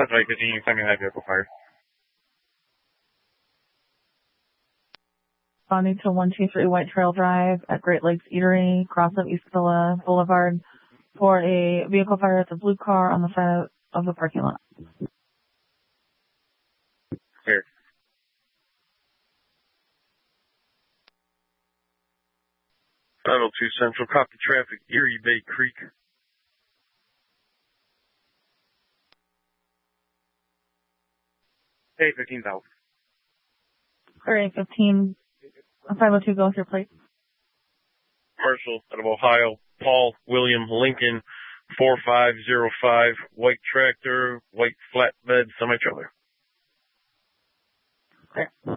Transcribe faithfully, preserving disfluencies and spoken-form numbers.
Suspect fifteen, second head vehicle fired. Responding to one two three White Trail Drive at Great Lakes Eatery, cross of East Villa Boulevard, for a vehicle fire at the blue car on the side of the parking lot. Here. five oh two Central, copy traffic, Erie Bay Creek. Hey, fifteen thousand. Area fifteen, five oh two, go with your plate. Marshall out of Ohio, Paul William Lincoln, four five zero five, white tractor, white flatbed, semi-trailer. Okay.